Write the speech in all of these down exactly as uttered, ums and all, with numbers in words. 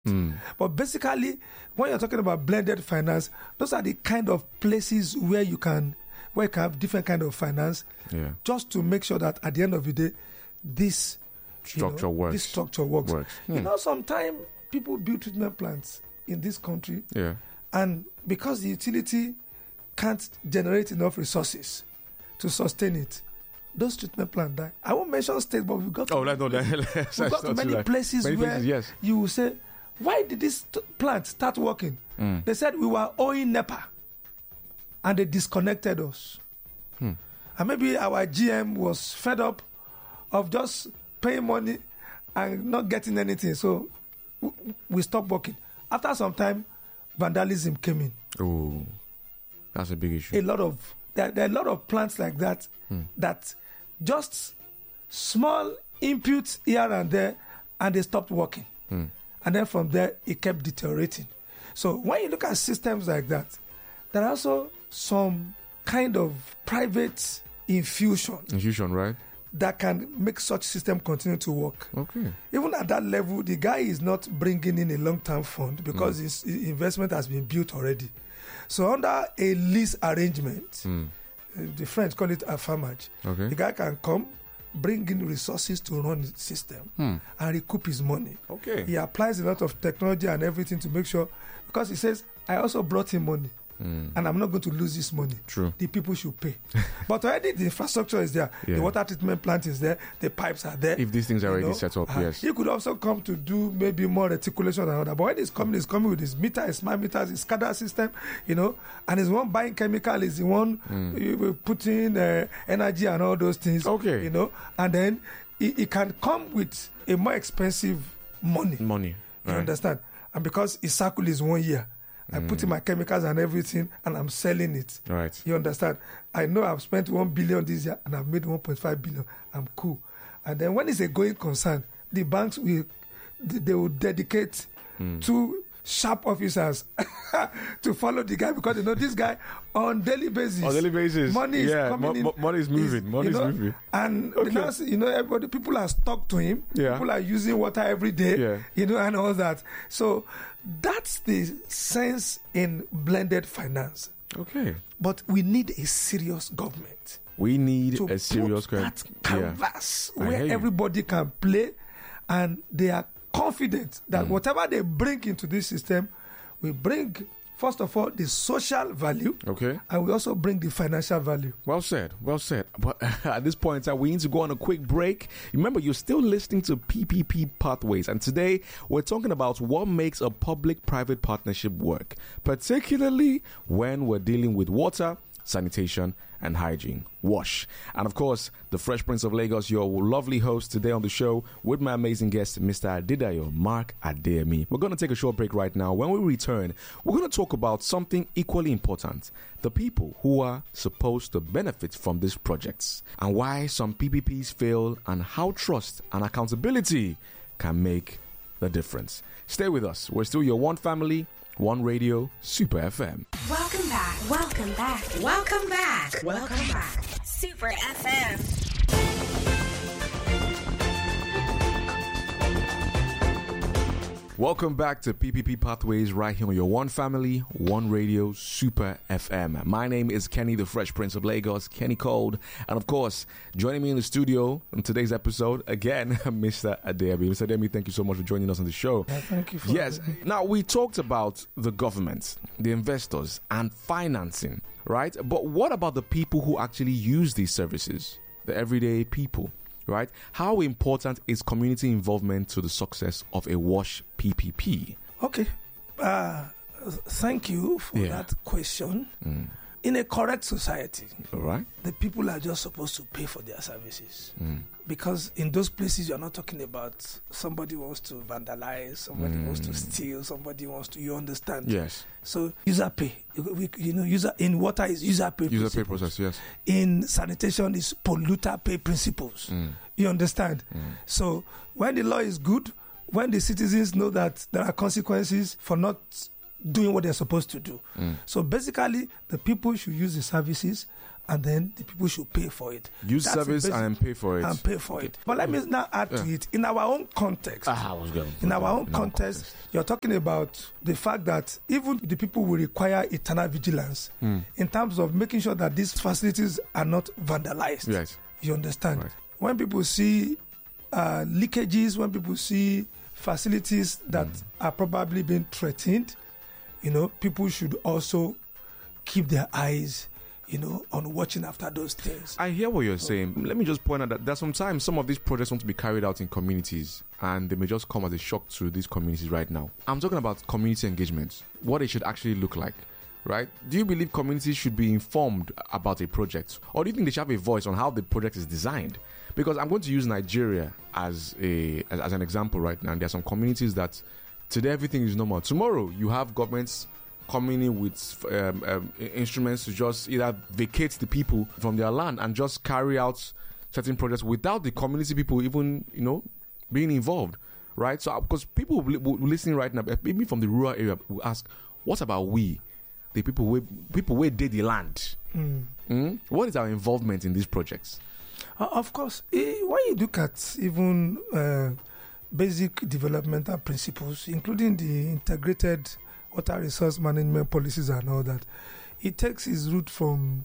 Mm. But basically, when you're talking about blended finance, those are the kind of places where you can where you can have different kind of finance, yeah. just to make sure that at the end of the day, this structure you know, works. This structure works. works. You Hmm. know, sometimes people build treatment plants in this country, yeah. and because the utility can't generate enough resources to sustain it, those treatment plants die. I won't mention states, but we've got to, oh, no, no, we've got to many places many where places, yes. you will say, why did this t- plant start working? Mm. They said we were owing NEPA, and they disconnected us. Hmm. And maybe our G M was fed up of just paying money and not getting anything, so w- we stopped working. After some time, vandalism came in. Oh, that's a big issue. A lot of there, there are a lot of plants like that Hmm. that just small inputs here and there, and they stopped working. Hmm. And then from there, it kept deteriorating. So when you look at systems like that, there are also some kind of private infusion Infusion, right? that can make such system continue to work. Okay. Even at that level, the guy is not bringing in a long-term fund because Mm. his his investment has been built already. So under a lease arrangement, Mm. uh, the French call it a farmage. Okay. The guy can come, bring in resources to run the system, Hmm. and recoup his money. Okay. He applies a lot of technology and everything to make sure, because he says, I also brought him money, Mm. and I'm not going to lose this money. True. The people should pay. But already the infrastructure is there. Yeah. The water treatment plant is there. The pipes are there. If these things are you already know. set up, Uh, yes. He could also come to do maybe more reticulation and all that. But when he's coming, he's coming with his meter, his smart meters, his SCADA system, you know, and he's the one buying chemical, is the one mm. putting uh, energy and all those things. Okay. You know, and then he, he can come with a more expensive money. Money. You right. understand? And because his cycle is one year, I Mm. put in my chemicals and everything, and I'm selling it. Right. You understand? I know I've spent one billion this year, and I've made one point five billion. I'm cool. And then when it's a going concern, the banks will they will dedicate Mm. two sharp officers to follow the guy, because you know this guy on daily basis. On daily basis. Money is yeah, coming mo- in. mo- money is moving. Money you know, is moving. And Okay. the now, you know, everybody, people are stuck to him. Yeah. People are using water every day. Yeah. You know, and all that. So that's the sense in blended finance. Okay. But we need a serious government We need to a serious put that yeah. canvas I hear where you. everybody can play, and they are confident that Mm. whatever they bring into this system will bring, first of all, the social value, Okay. and we also bring the financial value. Well said, well said. But at this point in time, we need to go on a quick break. Remember, you're still listening to P P P Pathways, and today we're talking about what makes a public-private partnership work, particularly when we're dealing with water, sanitation, and hygiene. WASH. And of course, the Fresh Prince of Lagos, your lovely host today on the show with my amazing guest, Mister Adedayo Mark Adeyemi. We're going to take a short break right now. When we return, we're going to talk about something equally important: the people who are supposed to benefit from these projects, and why some P P Ps fail, and how trust and accountability can make the difference. Stay with us. We're still your one family, one radio, Super F M. Welcome back. Welcome back. Welcome back. Welcome back. Super F M. Welcome back to P P P Pathways right here on your one family, one radio, Super F M. My name is Kenny, the Fresh Prince of Lagos, Kenny Cold. And of course, joining me in the studio in today's episode, again, Mister Adeyemi. Mister Adeyemi, thank you so much for joining us on the show. Yeah, thank you for Yes. Now, we talked about the government, the investors, and financing, right? But what about the people who actually use these services? The everyday people, right? How important is community involvement to the success of a WASH P P P? Okay. Uh, thank you for Yeah. that question. Mm. In a correct society, All right. the people are just supposed to pay for their services. Mm. Because in those places, you're not talking about somebody wants to vandalize, somebody Mm. wants to steal, somebody wants to, you understand? Yes. So user pay. We, you know, user in water is user pay. User pay principles. process, yes. In sanitation is polluter pay principles. Mm. You understand? Mm. So when the law is good, when the citizens know that there are consequences for not doing what they're supposed to do. Mm. So basically, the people should use the services, and then the people should pay for it. Use That's service basic- and pay for it. And pay for it. But let me now add to Yeah. it in our own context. Ah, I was going. In our own In context, you're talking about the fact that even the people will require eternal vigilance Mm. in terms of making sure that these facilities are not vandalized. Yes. You understand? Right. When people see uh, leakages, when people see facilities that Mm. are probably being threatened, you know, people should also keep their eyes, you know, on watching after those things. I hear what you're saying. Let me just point out that there's sometimes some of these projects want to be carried out in communities and they may just come as a shock to these communities right now. I'm talking about community engagement, what it should actually look like, right? Do you believe communities should be informed about a project? Or do you think they should have a voice on how the project is designed? Because I'm going to use Nigeria as a as, as an example right now. And there are some communities that today everything is normal. Tomorrow you have governments coming in with um, um, instruments to just either vacate the people from their land and just carry out certain projects without the community people even, you know, being involved, right? So, because people will, will listening right now, maybe from the rural area, will ask, "What about we, the people who people where did the land? Mm. Mm? What is our involvement in these projects?" Uh, of course, eh, when you look at even uh, basic developmental principles, including the integrated water resource management policies and all that, it takes its root from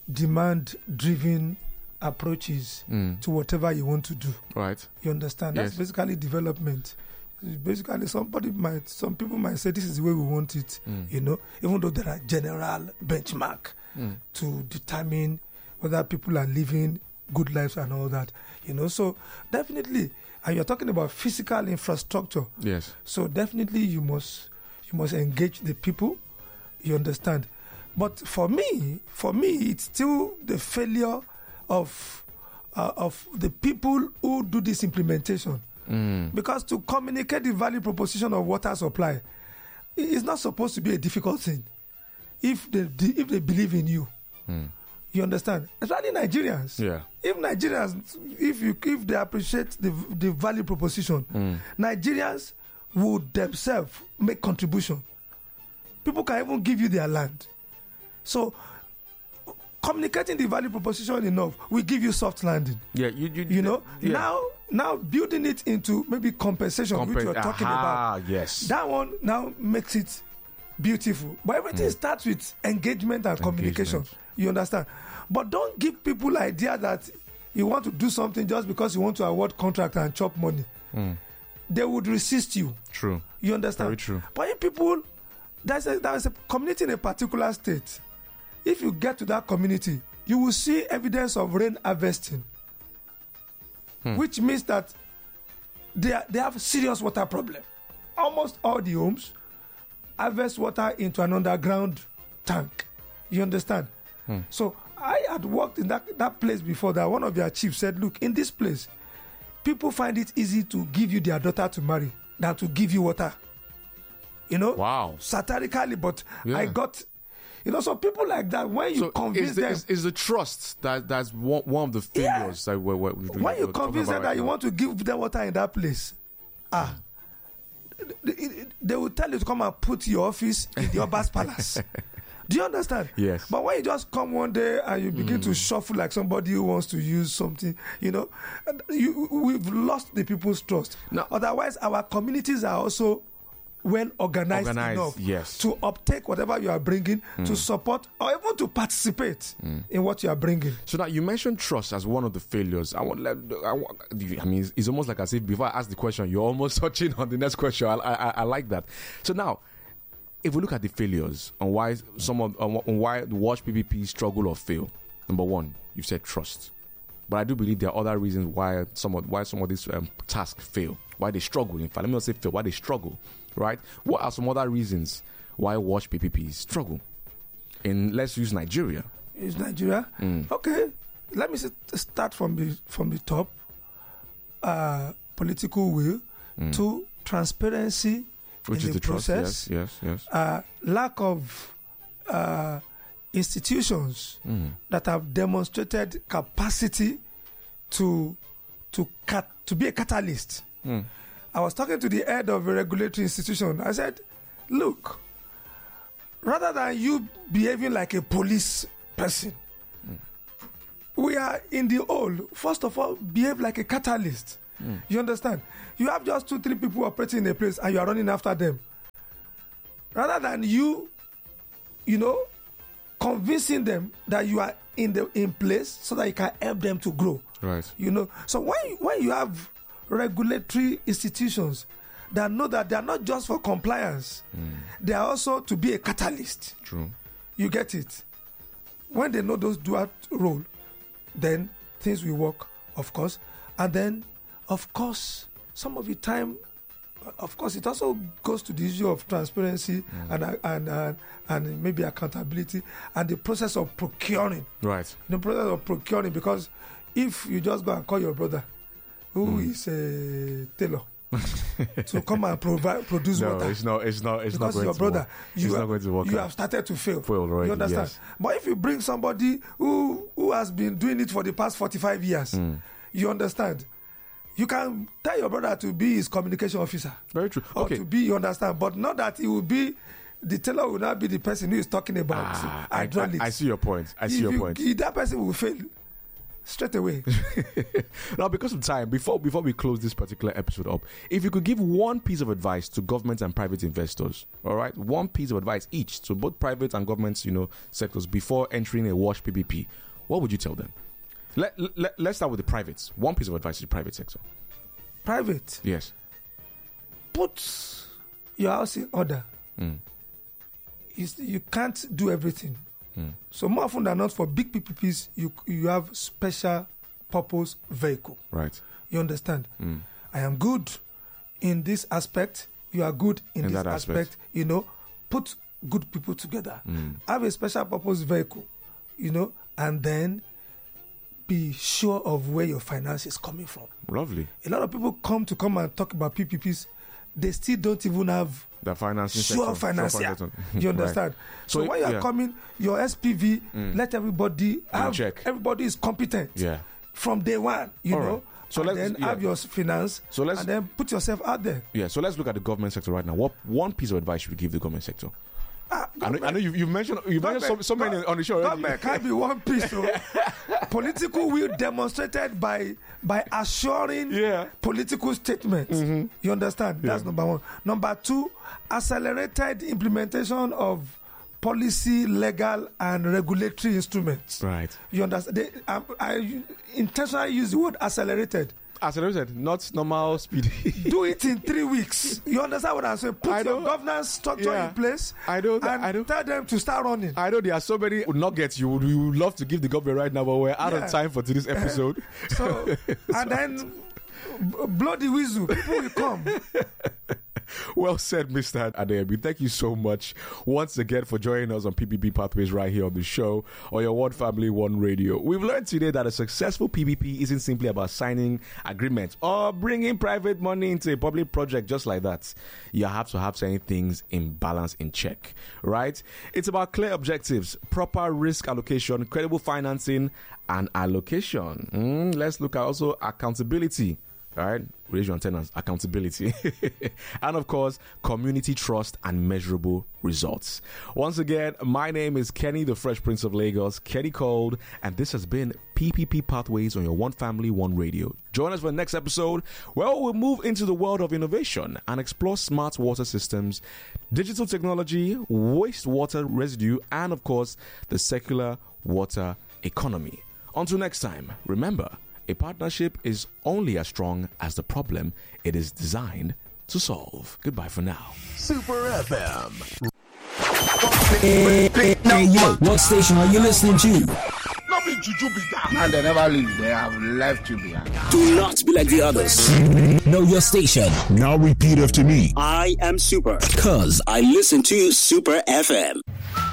demand-driven approaches Mm. to whatever you want to do. Right. You understand? That's Yes. basically development. Basically, somebody might, some people might say this is the way we want it. Mm. You know, even though there are general benchmark Mm. to determine whether people are living good lives and all that. You know, so definitely, and you're talking about physical infrastructure. Yes. So definitely, you must you must engage the people. You understand? But for me, for me, it's still the failure of uh, of the people who do this implementation. Mm. Because to communicate the value proposition of water supply, i- it's not supposed to be a difficult thing. If they if they believe in you, Mm. you understand. Especially Nigerians. Yeah. If Nigerians, if you if they appreciate the the value proposition, Mm. Nigerians would themselves make contribution. People can even give you their land. So communicating the value proposition enough will give you soft landing. Yeah. You. You, You know, yeah. now now building it into maybe compensation, which Compa- you're talking Aha, about. yes. That one now makes it beautiful. But everything starts with engagement and communication. Engagement. You understand? But don't give people idea that you want to do something just because you want to award contract and chop money. Mm. They would resist you. True. You understand? Very true. But if people, there's a, there's a community in a particular state. If you get to that community, you will see evidence of rain harvesting, Hmm. which means that they are, they have serious water problem. Almost all the homes harvest water into an underground tank. You understand? Hmm. So I had worked in that, that place before. That one of their chiefs said, "Look, in this place, people find it easy to give you their daughter to marry than to give you water." You know, Wow. satirically, but Yeah. I got, you know, so people like that, when you So convince is the, them, is, is the trust that that's one, one of the failures that we're, we're, we're when you we're talking convince about them that right you now. want to give them water in that place, ah, they, they- they will tell you to come and put your office in the Oba's palace. Do you understand? Yes. But when you just come one day and you begin to shuffle like somebody who wants to use something, you know, and you, we've lost the people's trust. No. Otherwise, our communities are also well organized, Organized, enough yes. to uptake whatever you are bringing, to support or even to participate in what you are bringing. So now you mentioned trust as one of the failures. I want, I, want, I mean, it's, it's almost like as if before I ask the question, you're almost touching on the next question. I, I, I like that. So now, if we look at the failures on why some of on why the Watch P P P struggle or fail, number one, you said trust, but I do believe there are other reasons why some of why some of these um, tasks fail, why they struggle. In fact, let me not say fail, why they struggle. Right? What are some other reasons why Watch P P Ps struggle? In let's use Nigeria. Is Nigeria? Mm. Okay, let me s- start from the from the top. Uh, political will, Mm. to transparency Which in is the, the trust? process. Yes, yes, yes. Uh, lack of uh, institutions Mm. that have demonstrated capacity to to cat, to be a catalyst. Mm. I was talking to the head of a regulatory institution. I said, "Look, rather than you behaving like a police person, we are in the old, first of all, behave like a catalyst. Mm. You understand? You have just two, three people operating in a place and you are running after them. Rather than you, you know, convincing them that you are in the in place so that you can help them to grow. Right. You know, so when when you have regulatory institutions that know that they are not just for compliance, mm. they are also to be a catalyst. True. You get it? When they know those dual role, then things will work, of course. And then, of course, some of the time, of course, it also goes to the issue of transparency mm. and, and and and maybe accountability and the process of procuring. Right. The process of procuring, because if you just go and call your brother, who mm. is a tailor, to come and provide produce no, water. it's not. It's not. It's because not going your to brother, work. you it's are, not going to work. You out. have started to fail. Fail already. You understand? Yes. But if you bring somebody who who has been doing it for the past forty-five years, mm. you understand. You can tell your brother to be his communication officer. Very true. Or Okay. to be, you understand, but not that he will be. The tailor will not be the person who is talking about Ah, I, hydraulics. I, I see your point. I see If your you, point. if that person will fail straight away. Now, because of time, before before we close this particular episode up, if you could give one piece of advice to government and private investors, all right, one piece of advice each to both private and government, you know, sectors before entering a WASH P P P, what would you tell them? Let, let let's start with the privates. One piece of advice to the private sector. Private. Yes. Put your house in order. Mm. It's, you can't do everything. Mm. So more often than not, for big P P Ps, you you have special purpose vehicle. Right. You understand? Mm. I am good in this aspect. You are good in, In this that aspect. aspect. You know, put good people together. Mm. Have a special purpose vehicle. You know, and then be sure of where your finance is coming from. Lovely. A lot of people come to come and talk about P P Ps. They still don't even have The financing sure sector. finance. Sure Yeah. finance. You understand? Right. So, So, when you are yeah. coming, your S P V, Mm. let everybody have, check. everybody is competent Yeah. from day one. You All know, right. So and let's- then yeah. have your finance, So let's- and then put yourself out there. Yeah. So let's look at the government sector right now. What one piece of advice should we give the government sector? Ah, I know, I know you've, you've mentioned you mentioned so, so many on the show already. Government can't be one piece. So. Political will demonstrated by by assuring Yeah. political statements. Mm-hmm. You understand? That's Yeah. number one. Number two, accelerated implementation of policy, legal, and regulatory instruments. Right. You understand? They, um, I intentionally use the word accelerated. As I said, not normal speed. Do it in three weeks. You understand what I'm saying? Put I your know. governance structure Yeah. in place. I know that- And I know. tell them to start running. I know there are so many nuggets you would, you would love to give the government right now, but we're out Yeah. of time for today's episode. So, and then b- blow the whistle. People will come. Well said, Mister Adeyemi. Thank you so much once again for joining us on P P P Pathways right here on the show on your One Family, One Radio. We've learned today that a successful P P P isn't simply about signing agreements or bringing private money into a public project just like that. You have to have certain things in balance, in check, right? It's about clear objectives, proper risk allocation, credible financing, and allocation. Mm, let's look at also accountability. All right, raise your antennas, accountability, and of course, community trust and measurable results. Once again, my name is Kenny, the Fresh Prince of Lagos, Kenny Cold, and this has been P P P Pathways on your One Family, One Radio. Join us for the next episode where we'll move into the world of innovation and explore smart water systems, digital technology, wastewater residue, and of course, the circular water economy. Until next time, remember, a partnership is only as strong as the problem it is designed to solve. Goodbye for now. Super F M. Hey, yo, what station are you listening to? Not be juju be that. And they never leave. They have left you behind. Do not be like the others. Know your station. Now repeat after me. I am Super. Cause I listen to Super F M.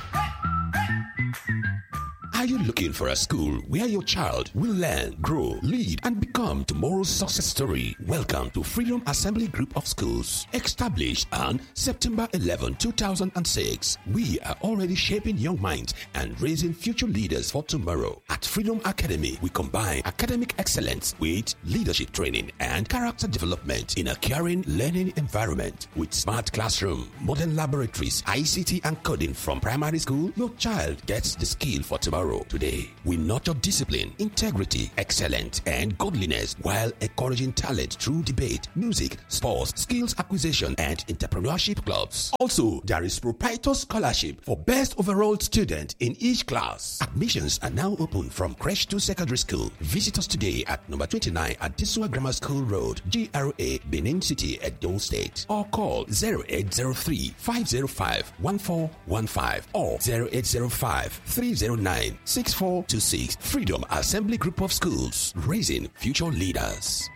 Are you looking for a school where your child will learn, grow, lead, and become tomorrow's success story? Welcome to Freedom Assembly Group of Schools. Established on September eleventh, two thousand six, we are already shaping young minds and raising future leaders for tomorrow. At Freedom Academy, we combine academic excellence with leadership training and character development in a caring learning environment. With smart classroom, modern laboratories, I C T, and coding from primary school, your child gets the skill for tomorrow. To day. We nurture discipline, integrity, excellence, and godliness while encouraging talent through debate, music, sports, skills acquisition, and entrepreneurship clubs. Also, there is proprietor scholarship for best overall student in each class. Admissions are now open from creche to secondary school. Visit us today at number twenty-nine at Disua Grammar School Road, G R A, Benin City, Edo State, or call zero eight zero three, five zero five, one four one five or zero eight zero five, three zero nine, six four two six. Freedom Assembly Group of Schools, raising future leaders.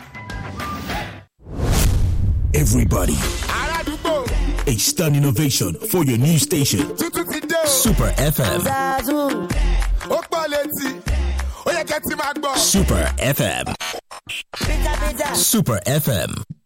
Everybody, a stunning ovation for your new station, Super F M. Super F M. Super F M.